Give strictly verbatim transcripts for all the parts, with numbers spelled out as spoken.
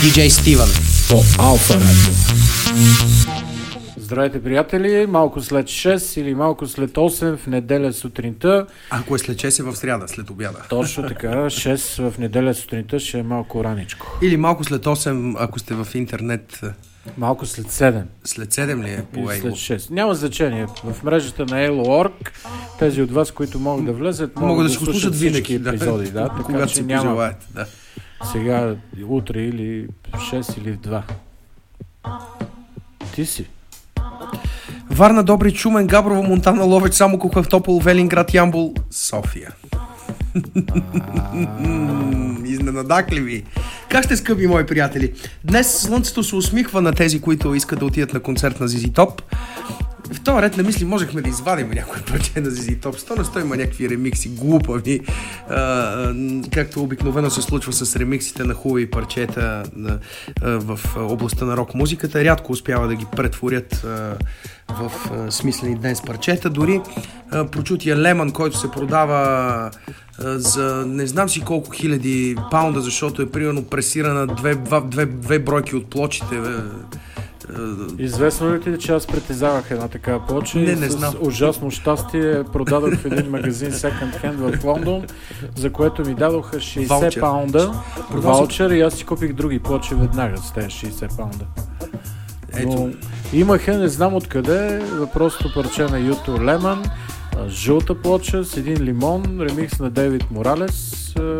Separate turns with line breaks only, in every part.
Диджей Стивън по Алфа Радио.
Здравейте, приятели! Малко след шест или малко след осем в неделя сутринта.
Ако е след шест е в сряда, след обяда.
Точно така, шест в неделя сутринта ще е малко раничко.
Или малко след осем, ако сте в интернет.
Малко след седем.
След седем ли е по
Или
Ейло?
след шест. Няма значение. В мрежата на Ейло точка орг тези от вас, които могат да влезат, могат,
могат
да,
да се
слушат
слушат
всички
винаги,
епизоди. Да, така,
когато
че
си
няма
пожелаят. Да.
сега, утре или в шест или в два. Ти си.
Варна, Добрич, Шумен, Габрово, Монтана, Ловеч, Самоков, Автопол, Велинград, Ямбол, София. Изненадакливи. Как сте, скъпи мои приятели? Днес слънцето се усмихва на тези, които искат да отидат на концерт на Зизи Топ. В този ред на мисли можехме да извадим някой парче на Зизи Топ. Сто на сто има някакви ремикси, глупави, а, както обикновено се случва с ремиксите на хубави парчета на, а, в областта на рок-музиката. Рядко успява да ги претворят а, в а, смислени днес парчета. Дори а, прочутия Лемън, който се продава а, за не знам си колко хиляди паунда, защото е примерно пресирана две, две, две бройки от плочите.
Известно ли ти, че аз притезавах една такава плоча
не,
и
не
с
знам.
ужасно щастие продадох в един магазин Second Hand в Лондон, за което ми дадоха шейсет
Ваучер.
паунда
Продал
ваучер и аз си купих други плочи веднага с тези шейсет паунда.
Ето.
Но имаха, не знам откъде, въпросното парче на Юту Лемън, жълта плоча с един лимон, ремикс на Дейвид Моралес,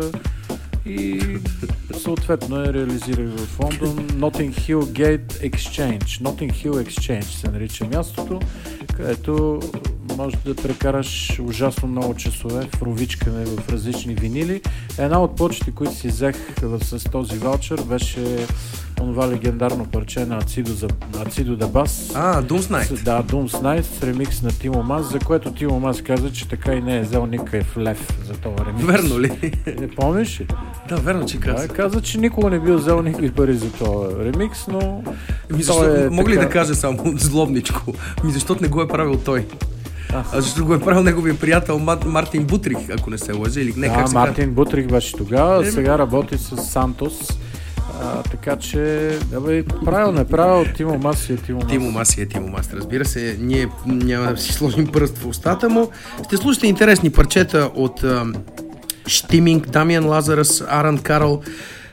и съответно я реализирах в Лондон. Notting Hill Gate Exchange. Notting Hill Exchange се нарича мястото, където можеш да прекараш ужасно много часове в ровичкане в различни винили. Една от почти, които си взех с този ваучер, беше онова легендарно парче на Ацидо да Бас.
А, Doom's Night.
Да, Doom's Night с ремикс на Тимо Мас, за което Тимо Мас каза, че така и не е взел никакъв лев за това ремикс.
Верно ли?
Не помниш ли?
Да, верно, че каза.
Да, каза, че никога не бил взел никакви пари за това ремикс, но...
Ми, защо,
е
мога
така...
ли да кажа само злобничко? Ми, защото не го е правил той.
А,
А защото го е правил неговия приятел Мар- Мартин Бутрих, ако не се лъжа, или не,
да,
как се
Мартин
казва?
Бутрих беше тогава,
Е,
сега работи с Сантос. А, така че, абе, правил, не правил, Тимо Мас е Тимо Мас.
Тимо Мас е Тимо Мас. Разбира се, ние няма да си сложим пръст в устата му. Ще слушате интересни парчета от Штиминг, Дамиан Лазарус, Аран Карл,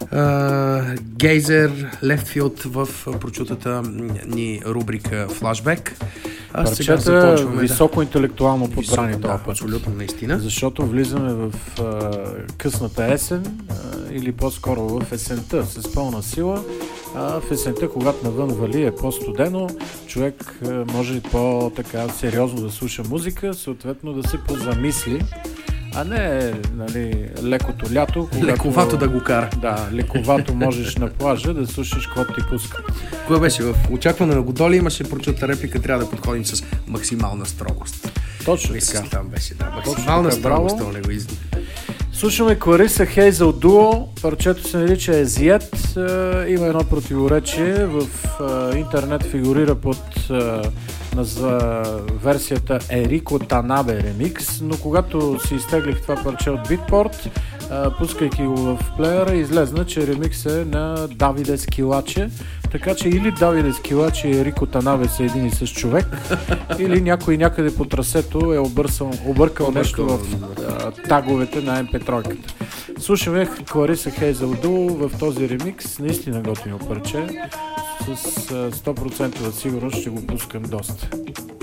Гейзер, Лефтфилд в прочутата ни рубрика Флашбек. А сега
Парчета
започваме,
високо интелектуално подбрани
да,
това
да,
път.
абсолютно наистина.
Защото влизаме в а, късната есен а, или по-скоро в есента с пълна сила. А в есента, когато навън вали, е по-студено, човек а, може по-така сериозно да слуша музика, съответно да се позамисли, а не, нали, лекото лято. Когато,
Лековато да го кара.
Да, лековато можеш на плажа да слушаш каквото ти пуска.
Кое беше? В очакване на Годоли имаше прочута реплика, трябва да подходим с максимална строгост.
Точно
Мисля,
така.
там беше, да.
Точно
Максимална
така,
строгост,
браво.
това не го изна.
Слушаме Клариса Хейзъл Дуо, парчето се нарича Езиет, има едно противоречие, в а, интернет фигурира под а, за версията Ерико Танабе ремикс, но когато си изтеглих това парче от Beatport, а, пускайки го в плеера, излезна, че ремикс е на Давиде Скилаче, така че или Давиде Скилаче и Ерико Танабе са един и същ човек, или някой някъде по трасето е обърсал, объркал нещо в а, таговете на ем пи три. Слушаме Клариса Хейзъл Дуо в този ремикс, наистина готино парче, с сто процента сигурност ще го пускам доста.